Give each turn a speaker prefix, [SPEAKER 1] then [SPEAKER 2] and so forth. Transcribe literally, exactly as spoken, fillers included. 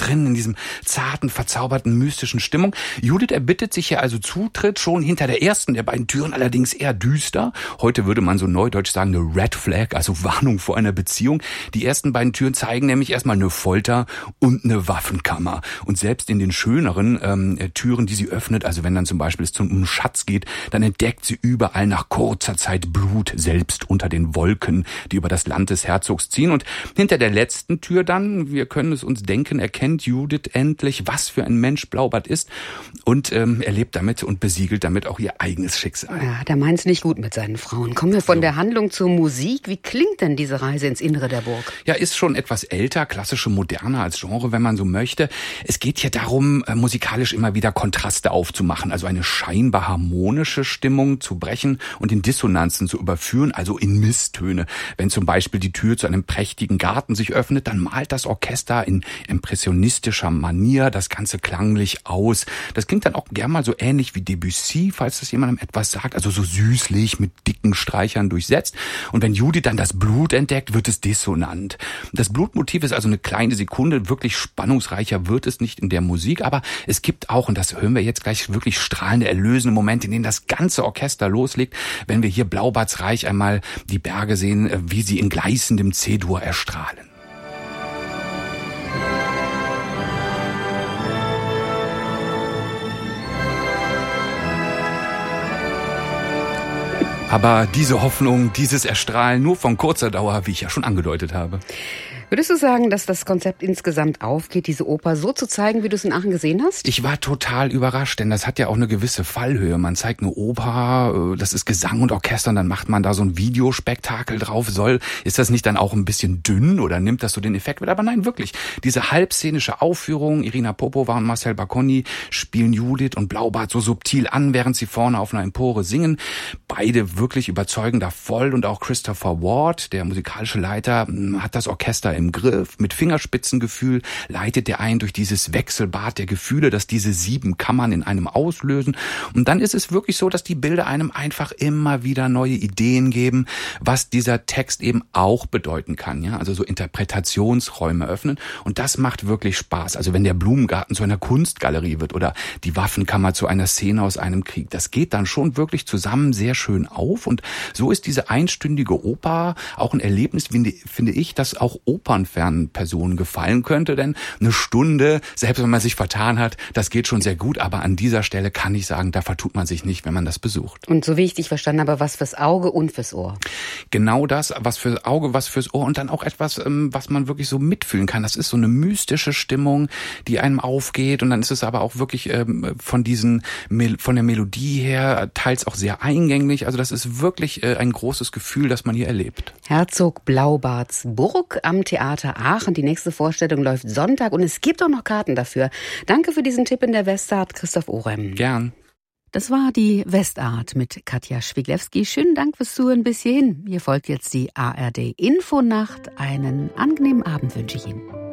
[SPEAKER 1] drin in diesem zarten, verzauberten, mystischen Stimmung. Judith erbittet sich hier also Zutritt, schon hinter der ersten der beiden Türen, allerdings eher düster. Heute würde man so neudeutsch sagen, eine Red Flag, also Warnung vor einer Beziehung. Die ersten beiden Türen zeigen nämlich erstmal eine Folter und eine Waffenkammer. Und selbst in den schöneren ähm, Türen, die sie öffnet, also wenn dann zum Beispiel es um einen Schatz geht, dann entdeckt sie überall nach kurzer Zeit Blut, selbst unter den Wolken, die über das Land des Herzogs ziehen. Und hinter der letzten Tür dann, wir können es uns denken, erkennt Judith endlich, was für ein Mensch Blaubart ist und ähm, erlebt damit und besiegelt damit auch ihr eigenes Schicksal.
[SPEAKER 2] Ja, der meint's nicht gut mit seinen Frauen. Kommen wir von so. der Handlung zur Musik. Wie klingt denn diese Reise ins Innere der Burg?
[SPEAKER 1] Ja, ist schon etwas älter, klassische Moderne als Genre, wenn man so möchte. Es geht hier darum, äh, musikalisch immer wieder Kontraste aufzumachen, also eine scheinbar harmonische Stimmung zu brechen und in Dissonanzen zu überführen, also in Misstöne. Wenn zum Beispiel die Tür zu einem prächtigen Garten sich öffnet, dann malt das Orchester in impressionistischer Manier das Ganze klanglich aus. Das klingt dann auch gern mal so ähnlich wie Debussy, falls das jemandem etwas sagt, also so süßlich mit dicken Streichern durchsetzt. Und wenn Judith dann das Blut entdeckt, wird es dissonant. Das Blutmotiv ist also eine kleine Sekunde, wirklich spannungsreicher wird es nicht in der Musik, aber es gibt auch, und das hören wir jetzt gleich, wirklich strahlende, erlösende Momente, in denen das ganze Orchester loslegt, wenn wir hier Blaubarts Reich einmal die Berge sehen, wie sie in gleißendem C-Dur erstrahlen. Aber diese Hoffnung, dieses Erstrahlen nur von kurzer Dauer, wie ich ja schon angedeutet habe.
[SPEAKER 2] Würdest du sagen, dass das Konzept insgesamt aufgeht, diese Oper so zu zeigen, wie du es in Aachen gesehen hast?
[SPEAKER 1] Ich war total überrascht, denn das hat ja auch eine gewisse Fallhöhe. Man zeigt eine Oper, das ist Gesang und Orchester, und dann macht man da so ein Videospektakel drauf. Soll, ist das nicht dann auch ein bisschen dünn oder nimmt das so den Effekt mit? Aber nein, wirklich. Diese halbszenische Aufführung, Irina Popova und Marcel Bacconi spielen Judith und Blaubart so subtil an, während sie vorne auf einer Empore singen. Beide wirklich überzeugender voll, und auch Christopher Ward, der musikalische Leiter, hat das Orchester im Griff. Mit Fingerspitzengefühl leitet er ein durch dieses Wechselbad der Gefühle, dass diese sieben Kammern in einem auslösen. Und dann ist es wirklich so, dass die Bilder einem einfach immer wieder neue Ideen geben, was dieser Text eben auch bedeuten kann. Ja, also so Interpretationsräume öffnen. Und das macht wirklich Spaß. Also wenn der Blumengarten zu einer Kunstgalerie wird oder die Waffenkammer zu einer Szene aus einem Krieg, das geht dann schon wirklich zusammen sehr schön auf. Und so ist diese einstündige Oper auch ein Erlebnis, finde ich, das auch opernfernen Personen gefallen könnte, denn eine Stunde, selbst wenn man sich vertan hat, das geht schon sehr gut, aber an dieser Stelle kann ich sagen, da vertut man sich nicht, wenn man das besucht.
[SPEAKER 2] Und so wie ich dich verstanden habe, was fürs Auge und fürs Ohr.
[SPEAKER 1] Genau das, was fürs Auge, was fürs Ohr, und dann auch etwas, was man wirklich so mitfühlen kann. Das ist so eine mystische Stimmung, die einem aufgeht, und dann ist es aber auch wirklich von diesen, von der Melodie her teils auch sehr eingänglich. Also das ist wirklich ein großes Gefühl, das man hier erlebt.
[SPEAKER 2] Herzog Blaubarts Burg am Theater Aachen. Die nächste Vorstellung läuft Sonntag, und es gibt auch noch Karten dafür. Danke für diesen Tipp in der Westart, Christoph Orem.
[SPEAKER 1] Gern.
[SPEAKER 2] Das war die Westart mit Katja Schwiglewski. Schönen Dank fürs Zuhören bis hierhin. Hier folgt jetzt die A R D Infonacht. Einen angenehmen Abend wünsche ich Ihnen.